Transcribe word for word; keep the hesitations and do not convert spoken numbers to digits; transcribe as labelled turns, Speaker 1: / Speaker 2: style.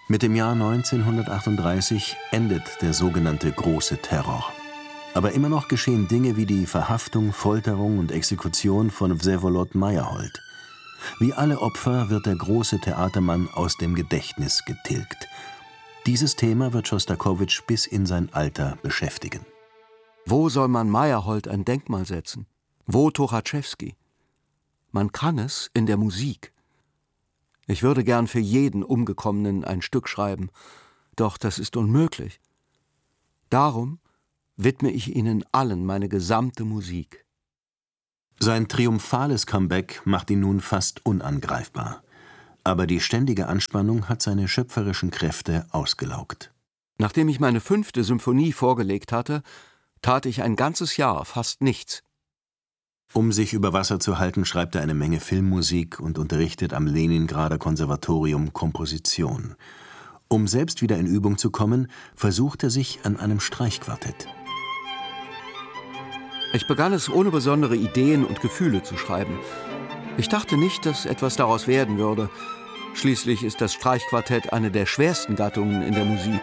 Speaker 1: Mit dem Jahr neunzehnhundertachtunddreißig endet der sogenannte Große Terror. Aber immer noch geschehen Dinge wie die Verhaftung, Folterung und Exekution von Wsewolod Meyerhold. Wie alle Opfer wird der große Theatermann aus dem Gedächtnis getilgt. Dieses Thema wird Schostakowitsch bis in sein Alter beschäftigen.
Speaker 2: Wo soll man Meyerhold ein Denkmal setzen? Wo Tuchatschewski? Man kann es in der Musik. Ich würde gern für jeden Umgekommenen ein Stück schreiben, doch das ist unmöglich. Darum widme ich ihnen allen meine gesamte Musik.
Speaker 1: Sein triumphales Comeback macht ihn nun fast unangreifbar. Aber die ständige Anspannung hat seine schöpferischen Kräfte ausgelaugt.
Speaker 2: Nachdem ich meine fünfte Symphonie vorgelegt hatte, tat ich ein ganzes Jahr fast nichts.
Speaker 1: Um sich über Wasser zu halten, schreibt er eine Menge Filmmusik und unterrichtet am Leningrader Konservatorium Komposition. Um selbst wieder in Übung zu kommen, versucht er sich an einem Streichquartett.
Speaker 2: Ich begann es ohne besondere Ideen und Gefühle zu schreiben. Ich dachte nicht, dass etwas daraus werden würde. Schließlich ist das Streichquartett eine der schwersten Gattungen in der Musik.